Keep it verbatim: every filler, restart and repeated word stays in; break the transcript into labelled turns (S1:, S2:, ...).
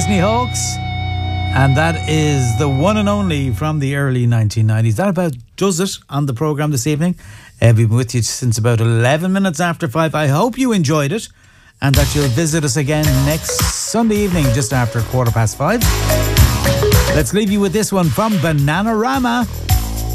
S1: Chesney Hawkes. And that is the one and only from the early nineteen nineties. That about does it on the programme this evening. Uh, we've been with you since about eleven minutes after five. I hope you enjoyed it and that you'll visit us again next Sunday evening just after quarter past five. Let's leave you with this one from Bananarama.